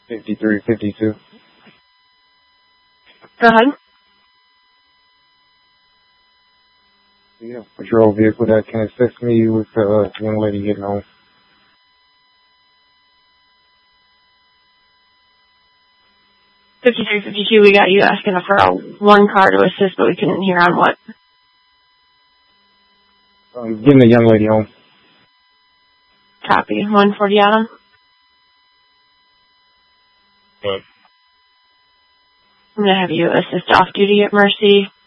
5352. Go ahead. Yeah, patrol vehicle that can assist me with the young lady getting home. 5352, we got you asking for one car to assist, but we couldn't hear on what. Getting the young lady home. Copy. 140 Adam. Good. I'm going to have you assist off duty at Mercy.